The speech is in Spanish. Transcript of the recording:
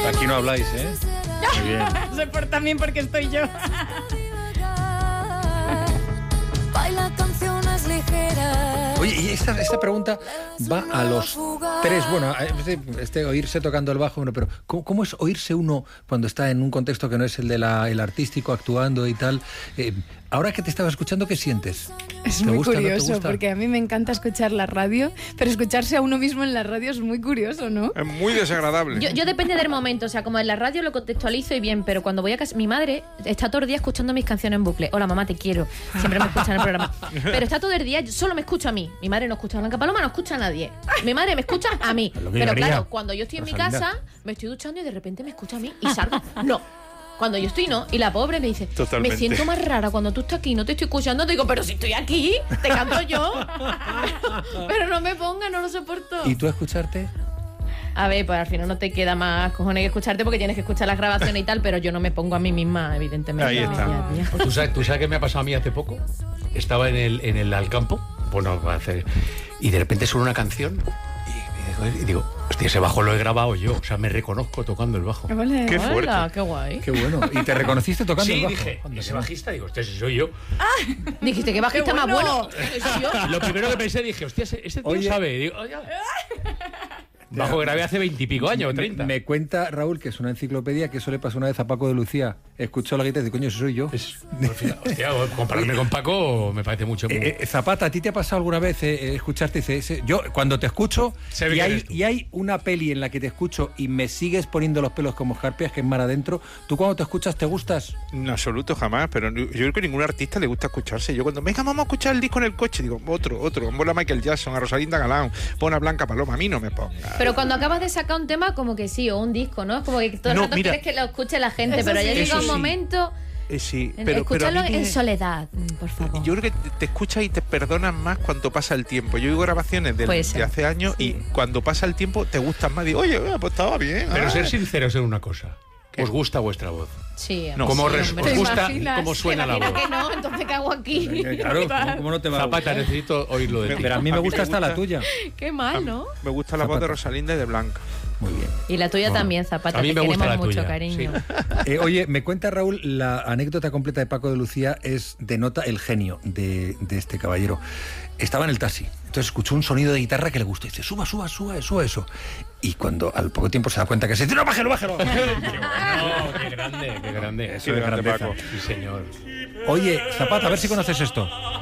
Aquí no habláis, ¿eh? Muy bien. Se porta bien porque estoy yo. Baila canciones ligeras. Oye, y esta pregunta va a los tres. Bueno, oírse tocando el bajo, bueno, pero ¿cómo es oírse uno cuando está en un contexto que no es el de el artístico, actuando y tal? Ahora que te estaba escuchando, ¿qué sientes? Es muy curioso, porque a mí me encanta escuchar la radio, pero escucharse a uno mismo en la radio es muy curioso, ¿no? Es muy desagradable. Yo depende del momento, o sea, como en la radio lo contextualizo y bien, pero cuando voy a casa, mi madre está todo el día escuchando mis canciones en bucle. Hola, mamá, te quiero. Siempre me escucha en el programa. Pero está todo el día, solo me escucha a mí. Mi madre no escucha a Blanca Paloma, no escucha a nadie. Mi madre me escucha a mí. Pero claro, cuando yo estoy en mi casa, me estoy duchando y de repente me escucha a mí y salgo. No. Cuando yo estoy, no. Y la pobre me dice, totalmente. Me siento más rara cuando tú estás aquí, no te estoy escuchando. Te digo, pero si estoy aquí, te canto yo. Pero no me ponga, no lo soporto. ¿Y tú escucharte? A ver, pues al final no te queda más cojones que escucharte porque tienes que escuchar las grabaciones y tal, pero yo no me pongo a mí misma, evidentemente. Ahí está. ¿Tú sabes qué me ha pasado a mí hace poco? Estaba en el Alcampo, bueno, y de repente suena una canción y digo, hostia, ese bajo lo he grabado yo, o sea, me reconozco tocando el bajo. Vale. Qué fuerte. Hola, qué guay. Qué bueno. ¿Y te reconociste tocando el Sí, bajo? dije, ese bajista, digo, hostia, si soy yo. Dijiste, qué bajista Qué más bueno. bueno. Lo primero que pensé, dije, hostia, este tío Oye. sabe. Digo, bajo grabé hace 20 y pico años, 30. Me cuenta Raúl, que es una enciclopedia, que eso le pasó una vez a Paco de Lucía. Escuchó la guitarra y dice, coño, eso soy yo. Hostia, compararme con Paco me parece mucho. Zapata, ¿a ti te ha pasado alguna vez escucharte? Yo, cuando te escucho, y hay una peli en la que te escucho y me sigues poniendo los pelos como escarpias, que es mar adentro. ¿Tú cuando te escuchas te gustas? En absoluto, jamás. Pero yo creo que a ningún artista le gusta escucharse. Yo cuando, venga, vamos a escuchar el disco en el coche, digo, otro. Pon a Michael Jackson, a Rosalinda Galán, pon a Blanca Paloma. A mí no me ponga. Pero cuando acabas de sacar un tema, como que sí, o un disco, ¿no? Es como que todo el rato quieres que lo escuche la gente, Eso pero sí. ya llega un sí. momento... Sí, pero escucharlo a mí en soledad, por favor. Yo creo que te escuchas y te perdonas más cuando pasa el tiempo. Yo oigo grabaciones de hace años y cuando pasa el tiempo te gustan más. Digo, oye, pues estaba bien. Pero ser sinceros en una cosa. ¿Os gusta vuestra voz? Sí, No, ¿Cómo sí, os hombre. gusta imaginas? cómo suena la Imagina voz? que no, entonces ¿qué hago aquí? Claro, ¿cómo no te va a Zapata, gustar? necesito oírlo de ti. Pero a mí me gusta hasta la tuya. Qué mal, ¿no? Me gusta la voz de Rosalinda y de Blanca. Muy bien. Y la tuya también, Zapata, a mí te me gusta queremos la mucho, tuya, cariño. sí. Oye, me cuenta Raúl, la anécdota completa de Paco de Lucía denota el genio de este caballero. Estaba en el taxi, entonces escuchó un sonido de guitarra que le gustó y dice, suba eso. Y cuando al poco tiempo se da cuenta que se dice, no, bájalo. Qué grande. Eso es grandeza. Paco. Sí, señor. Oye, Zapata, a ver si conoces esto.